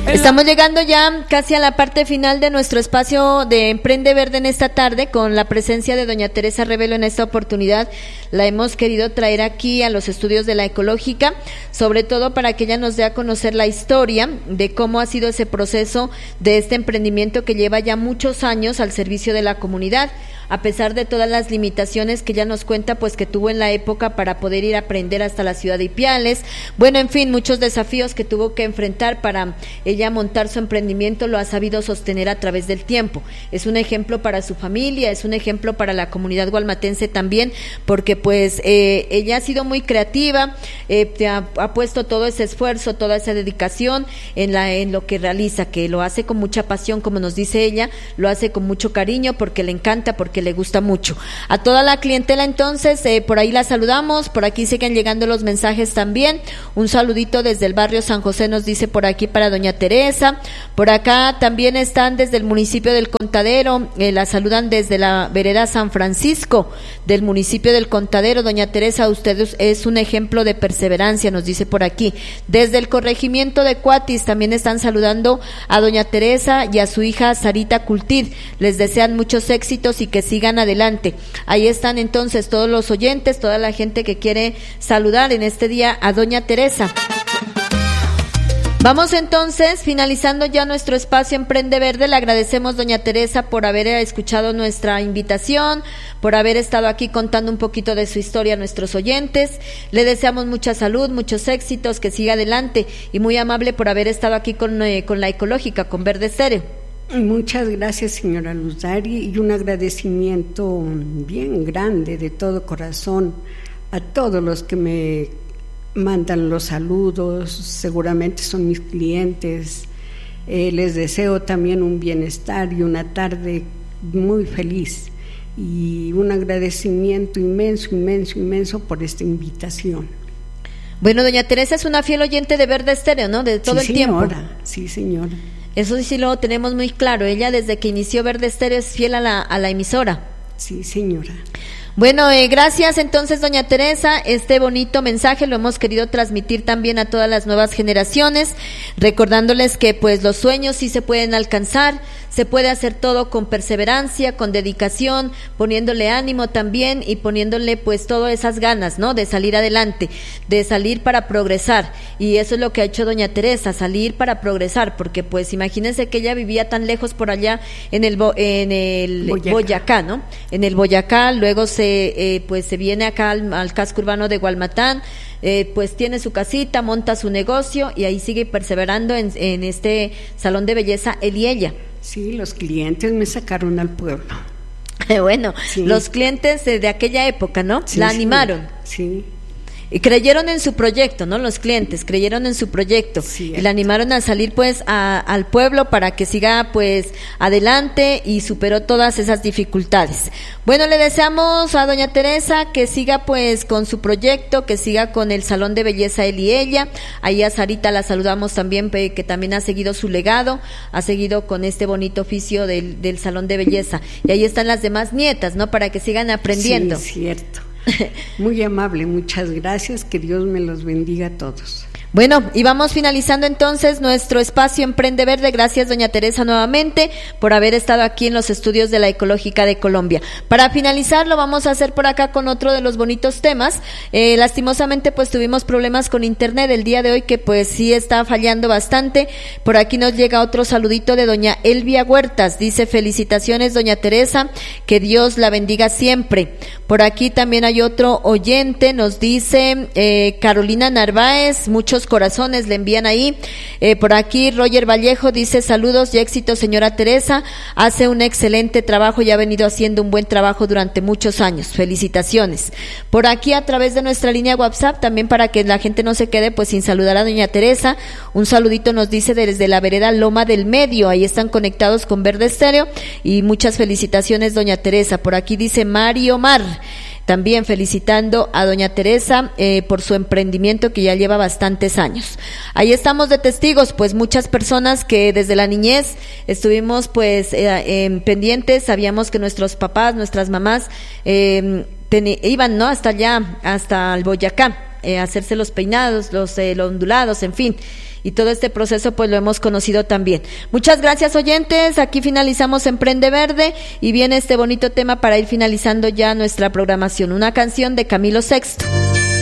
Estamos llegando ya casi a la parte final de nuestro espacio de Emprende Verde en esta tarde, con la presencia de doña Teresa Revelo. En esta oportunidad la hemos querido traer aquí a los estudios de la Ecológica, sobre todo para que ella nos dé a conocer la historia de cómo ha sido ese proceso de este emprendimiento que lleva ya muchos años al servicio de la comunidad, a pesar de todas las limitaciones que ella nos cuenta, pues que tuvo en la época para poder ir a aprender hasta la ciudad de Ipiales. Bueno, en fin, muchos desafíos que tuvo que enfrentar para ella montar su emprendimiento, lo ha sabido sostener a través del tiempo. Es un ejemplo para su familia, es un ejemplo para la comunidad gualmatense también, porque pues ella ha sido muy creativa, ha puesto todo ese esfuerzo, toda esa dedicación en lo que realiza, que lo hace con mucha pasión, como nos dice ella, lo hace con mucho cariño, porque le encanta, porque le gusta mucho. A toda la clientela entonces, por ahí la saludamos, por aquí siguen llegando los mensajes también. Un saludito desde el barrio San José, nos dice por aquí, para doña Teresa. Por acá también están desde el municipio del Contadero, la saludan desde la vereda San Francisco del municipio del Contadero. Doña Teresa, usted es un ejemplo de perseverancia, nos dice por aquí. Desde el corregimiento de Cuatis también están saludando a doña Teresa y a su hija Sarita Cultid. Les desean muchos éxitos y que sigan adelante. Ahí están entonces todos los oyentes, toda la gente que quiere saludar en este día a doña Teresa. Vamos entonces finalizando ya nuestro espacio Emprende Verde. Le agradecemos, doña Teresa, por haber escuchado nuestra invitación, por haber estado aquí contando un poquito de su historia a nuestros oyentes. Le deseamos mucha salud, muchos éxitos, que siga adelante, y muy amable por haber estado aquí con la Ecológica, con Verde Estéreo. Muchas gracias, señora Luz Dari, y un agradecimiento bien grande de todo corazón a todos los que me mandan los saludos, seguramente son mis clientes. Les deseo también un bienestar y una tarde muy feliz, y un agradecimiento inmenso, inmenso, inmenso por esta invitación. Bueno, doña Teresa es una fiel oyente de Verde Estéreo, ¿no? De todo el tiempo. Sí, señora. Eso sí lo tenemos muy claro. Ella, desde que inició Verde Estéreo, es fiel a la emisora. Sí, señora. Bueno, gracias entonces, doña Teresa. Este bonito mensaje lo hemos querido transmitir también a todas las nuevas generaciones, recordándoles que pues los sueños sí se pueden alcanzar, se puede hacer todo con perseverancia, con dedicación, poniéndole ánimo también, y poniéndole pues todas esas ganas, ¿no? De salir adelante, de salir para progresar. Y eso es lo que ha hecho doña Teresa, salir para progresar, porque pues imagínense que ella vivía tan lejos por allá en el Boyacá, ¿no? En el Boyacá, luego se viene acá al casco urbano de Gualmatán, pues tiene su casita, monta su negocio, y ahí sigue perseverando en este salón de belleza, él y ella. Sí, los clientes me sacaron al pueblo. Bueno, sí. Los clientes de aquella época, ¿no? Sí, la animaron. Sí. Y creyeron en su proyecto, ¿no? Los clientes creyeron en su proyecto, sí, y la animaron a salir pues al pueblo para que siga pues adelante, y superó todas esas dificultades. Bueno, le deseamos a doña Teresa que siga pues con su proyecto, que siga con el salón de belleza él y ella. Ahí a Sarita la saludamos también, que también ha seguido su legado, ha seguido con este bonito oficio del salón de belleza. Y ahí están las demás nietas, ¿no? Para que sigan aprendiendo. Sí, cierto. Muy amable, muchas gracias, que Dios me los bendiga a todos. Bueno, y vamos finalizando entonces nuestro espacio Emprende Verde. Gracias, doña Teresa, nuevamente por haber estado aquí en los estudios de la Ecológica de Colombia. Para finalizar, lo vamos a hacer por acá con otro de los bonitos temas. Lastimosamente pues tuvimos problemas con internet el día de hoy, que pues sí está fallando bastante. Por aquí nos llega otro saludito de doña Elvia Huertas, dice: felicitaciones, doña Teresa, que Dios la bendiga siempre. Por aquí también hay otro oyente, nos dice Carolina Narváez, muchos corazones le envían ahí. Por aquí Roger Vallejo dice: saludos y éxitos, señora Teresa, hace un excelente trabajo y ha venido haciendo un buen trabajo durante muchos años, felicitaciones. Por aquí, a través de nuestra línea WhatsApp, también para que la gente no se quede pues sin saludar a doña Teresa, un saludito nos dice desde la vereda Loma del Medio, ahí están conectados con Verde Estéreo, y muchas felicitaciones, doña Teresa. Por aquí dice Mario Mar, también felicitando a doña Teresa por su emprendimiento, que ya lleva bastantes años. Ahí estamos de testigos, pues muchas personas que desde la niñez estuvimos pues pendientes, sabíamos que nuestros papás, nuestras mamás iban, ¿no? Hasta allá, hasta el Boyacá, hacerse los peinados, los ondulados, en fin. y todo este proceso pues lo hemos conocido también. Muchas gracias, oyentes, aquí finalizamos Emprende Verde y viene este bonito tema para ir finalizando ya nuestra programación, una canción de Camilo Sexto.